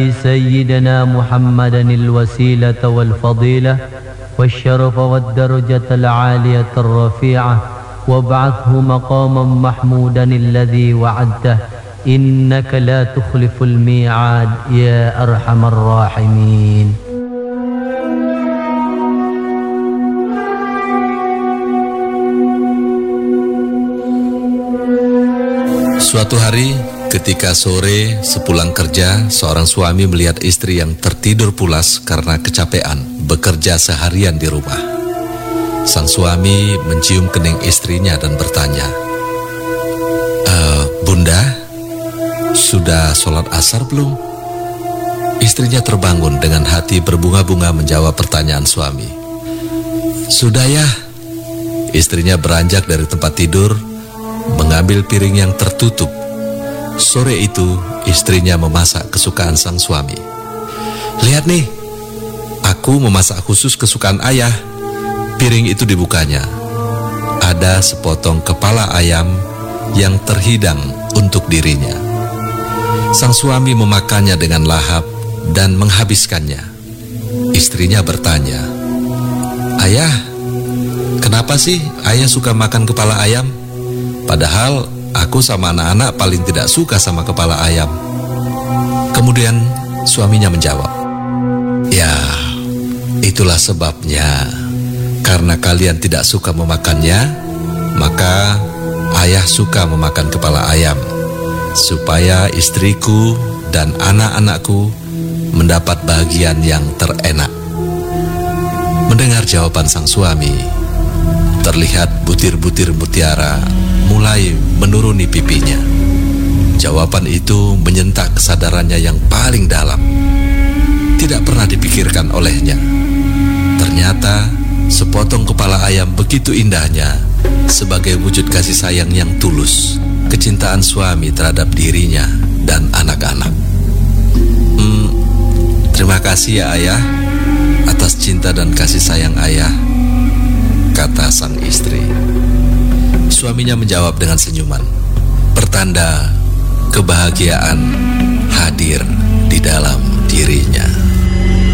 سيدنا محمدا الوسيلة والفضيلة والشرف والدرجة العالية الرفيعة وابعثه مقاما محمودا الذي وعدته إنك لا تخلف الميعاد يا أرحم الراحمين. Suatu hari ketika sore sepulang kerja, seorang suami melihat istri yang tertidur pulas karena kecapean bekerja seharian di rumah. Sang suami mencium kening istrinya dan bertanya, Bunda, sudah sholat asar belum? Istrinya terbangun dengan hati berbunga-bunga menjawab pertanyaan suami. Sudah ya. Istrinya beranjak dari tempat tidur, mengambil piring yang tertutup. Sore itu istrinya memasak kesukaan sang suami. Lihat nih, aku memasak khusus kesukaan ayah. Piring itu dibukanya. Ada sepotong kepala ayam yang terhidang untuk dirinya. Sang suami memakannya dengan lahap dan menghabiskannya. Istrinya bertanya, Ayah, kenapa sih ayah suka makan kepala ayam? Padahal aku sama anak-anak paling tidak suka sama kepala ayam. Kemudian suaminya menjawab, Ya, itulah sebabnya. Karena kalian tidak suka memakannya, maka ayah suka memakan kepala ayam, supaya istriku dan anak-anakku mendapat bagian yang terenak. Mendengar jawaban sang suami, terlihat butir-butir mutiara mulai menuruni pipinya. Jawaban itu menyentak kesadarannya yang paling dalam. Tidak pernah dipikirkan olehnya. Ternyata sepotong kepala ayam begitu indahnya sebagai wujud kasih sayang yang tulus, kecintaan suami terhadap dirinya dan anak-anak. Terima kasih ya ayah atas cinta dan kasih sayang ayah, kata sang istri. Suaminya menjawab dengan senyuman, pertanda kebahagiaan hadir di dalam dirinya.